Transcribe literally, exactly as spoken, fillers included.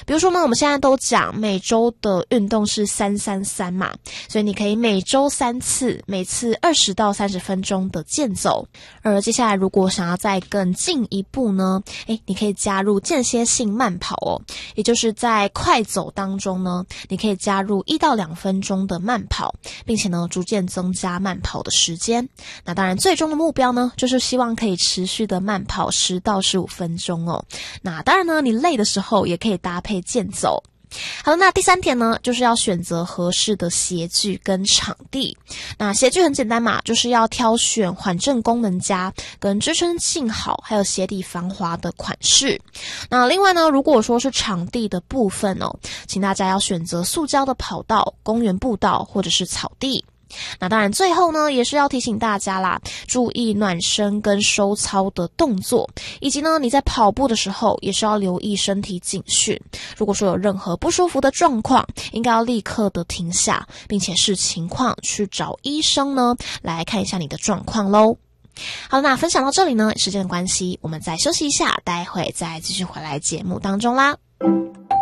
比如说呢，我们现在都讲每周的运动是三三三嘛，所以你可以每周三次，每次二十到三十分钟的健走。而接下来如果想要再更进一步呢，诶，你可以加入间歇性慢跑哦，也就是在快走当中呢，你可以加入一到两分钟的慢跑，并且呢，逐渐增加慢跑的时间。那当然，最终的目标呢，就是希望可以持续的慢跑十到十五分钟哦。那当然呢，你累的时候也可以搭配健走。好的，那第三点呢，就是要选择合适的鞋具跟场地。那鞋具很简单嘛，就是要挑选缓震功能佳跟支撑性好，还有鞋底防滑的款式。那另外呢，如果说是场地的部分哦，请大家要选择塑胶的跑道、公园步道或者是草地。那当然最后呢，也是要提醒大家啦，注意暖身跟收操的动作，以及呢你在跑步的时候也是要留意身体警讯。如果说有任何不舒服的状况，应该要立刻的停下，并且视情况去找医生呢来看一下你的状况咯。好，那分享到这里呢，时间的关系，我们再休息一下，待会再继续回来节目当中啦。